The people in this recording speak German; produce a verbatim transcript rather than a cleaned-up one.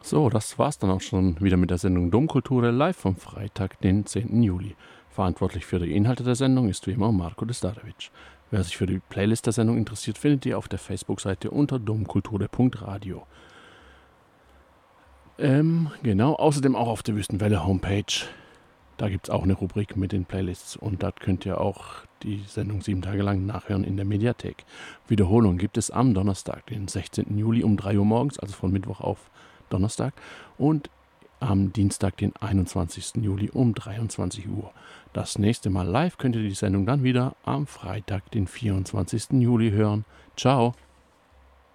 So, das war's dann auch schon wieder mit der Sendung Domkultur live vom Freitag, den zehnten Juli. Verantwortlich für die Inhalte der Sendung ist wie immer Marko Destarevic. Wer sich für die Playlist der Sendung interessiert, findet ihr auf der Facebook-Seite unter domkulture punkt radio. Ähm, genau, außerdem auch auf der Wüstenwelle Homepage. Da gibt es auch eine Rubrik mit den Playlists und dort könnt ihr auch die Sendung sieben Tage lang nachhören in der Mediathek. Wiederholung gibt es am Donnerstag, den sechzehnten Juli um drei Uhr morgens, also von Mittwoch auf Donnerstag, und am Dienstag, den einundzwanzigsten Juli um dreiundzwanzig Uhr. Das nächste Mal live könnt ihr die Sendung dann wieder am Freitag, den vierundzwanzigsten Juli hören. Ciao!